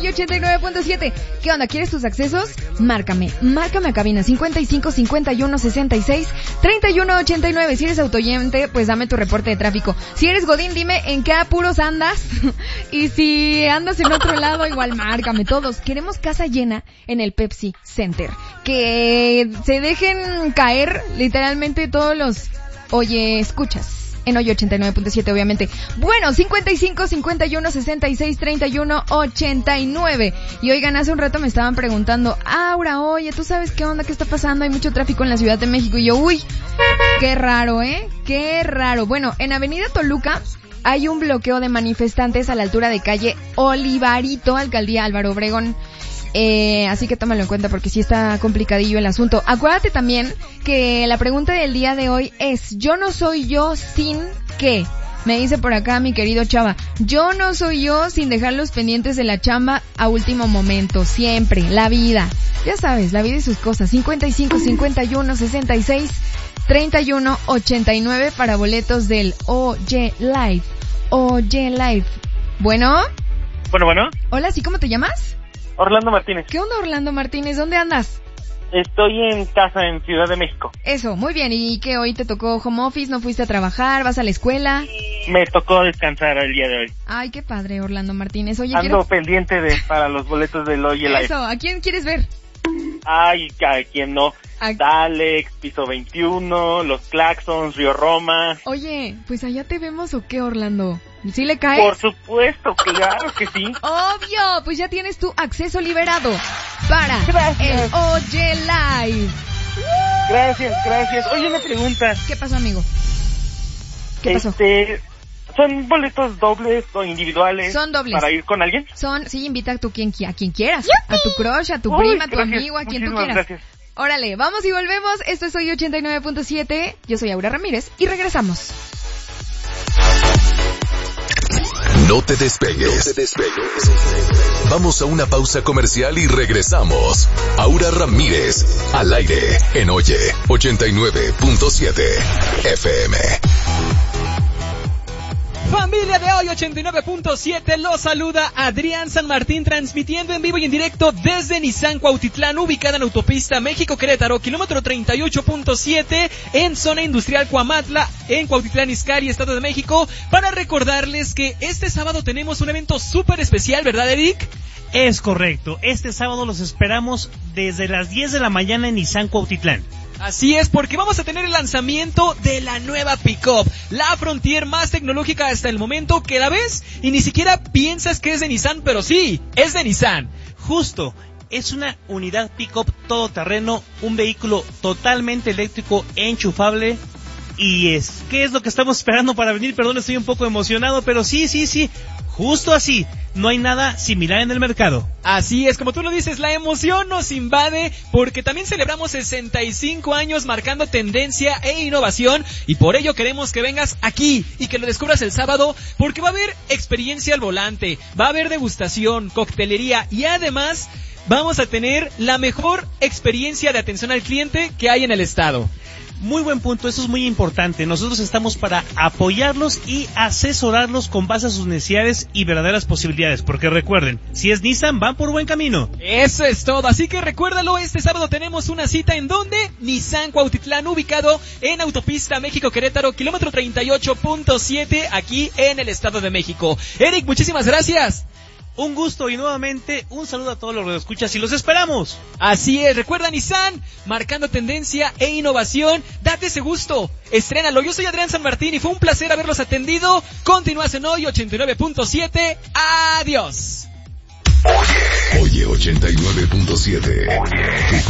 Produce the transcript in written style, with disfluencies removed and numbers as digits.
hoy 89.7. ¿Qué onda? ¿Quieres tus accesos? Márcame a cabina 55 51 66 31 89. Si eres autoyente, pues dame tu reporte de tráfico. Si eres godín, dime en qué apuros andas. Y si andas en otro lado, igual márcame. Todos queremos casa llena en el Pepsi Center. Que se dejen caer literalmente todos los escuchas. En hoy 89.7, obviamente. Bueno, 55 51 66 31 89. Y oigan, hace un rato me estaban preguntando, Aura, oye, ¿tú sabes qué onda? ¿Qué está pasando? Hay mucho tráfico en la Ciudad de México. Y yo, uy, qué raro, qué raro. Bueno, en Avenida Toluca hay un bloqueo de manifestantes a la altura de calle Olivarito, Alcaldía Álvaro Obregón. Así que tómalo en cuenta porque sí está complicadillo el asunto. Acuérdate también que la pregunta del día de hoy es, ¿yo no soy yo sin qué? Me dice por acá mi querido Chava, yo no soy yo sin dejar los pendientes de la chamba a último momento, siempre, la vida. Ya sabes, la vida y sus cosas. 55 51 66 31 89 para boletos del Oye Live. Oye Live. Bueno. Hola, ¿sí cómo te llamas? Orlando Martínez. ¿Qué onda, Orlando Martínez? ¿Dónde andas? Estoy en casa en Ciudad de México. Eso, muy bien. ¿Y qué, hoy te tocó home office? ¿No fuiste a trabajar? ¿Vas a la escuela? Me tocó descansar el día de hoy. Ay, qué padre, Orlando Martínez. Oye, ando pendiente para los boletos del Oye Live. Eso, ¿a quién quieres ver? Ay, ¿a quién no? Dalex, Piso 21, Los Claxons, Río Roma. Oye, pues allá te vemos o qué, Orlando. ¿Sí le caes? Por supuesto, claro que sí. Obvio, pues ya tienes tu acceso liberado para el Oye Live. Gracias. Oye, una pregunta. ¿Qué pasó, amigo? ¿Qué pasó? ¿Son boletos dobles o individuales? Son dobles. ¿Para ir con alguien? Sí, invita a quien quieras. ¡Yupi! A tu crush, a tu prima, a tu amigo, a quien tú quieras. Gracias. Órale, vamos y volvemos. Esto es Hoy 89.7. Yo soy Aura Ramírez y regresamos. No te despegues. Vamos a una pausa comercial y regresamos. Aura Ramírez, al aire, en Oye 89.7 FM. Familia de Hoy 89.7, los saluda Adrián San Martín, transmitiendo en vivo y en directo desde Nissan Cuautitlán, ubicada en autopista México-Querétaro, kilómetro 38.7, en zona industrial Cuamatla, en Cuautitlán Izcalli, Estado de México, para recordarles que este sábado tenemos un evento súper especial, ¿verdad, Eric? Es correcto, este sábado los esperamos desde las 10 de la mañana en Nissan Cuautitlán. Así es, porque vamos a tener el lanzamiento de la nueva pick-up, la Frontier más tecnológica hasta el momento, que la ves y ni siquiera piensas que es de Nissan, pero sí, es de Nissan. Justo, es una unidad pick-up todoterreno, un vehículo totalmente eléctrico, enchufable. Y ¿qué es lo que estamos esperando para venir? Perdón, estoy un poco emocionado, pero sí, justo así. No hay nada similar en el mercado. Así es, como tú lo dices, la emoción nos invade porque también celebramos 65 años marcando tendencia e innovación y por ello queremos que vengas aquí y que lo descubras el sábado porque va a haber experiencia al volante, va a haber degustación, coctelería y además vamos a tener la mejor experiencia de atención al cliente que hay en el estado. Muy buen punto, eso es muy importante. Nosotros estamos para apoyarlos y asesorarlos con base a sus necesidades y verdaderas posibilidades, porque recuerden, si es Nissan, van por buen camino. Eso es todo, así que recuérdalo, este sábado tenemos una cita en donde Nissan Cuautitlán, ubicado en autopista México-Querétaro, kilómetro 38.7, aquí en el Estado de México. Eric, muchísimas gracias. Un gusto y nuevamente un saludo a todos los radioescuchas y los esperamos. Así es, recuerda Nissan, marcando tendencia e innovación, date ese gusto, estrénalo. Yo soy Adrián San Martín y fue un placer haberlos atendido. Continúas en Hoy 89.7, adiós. Oye 89.7.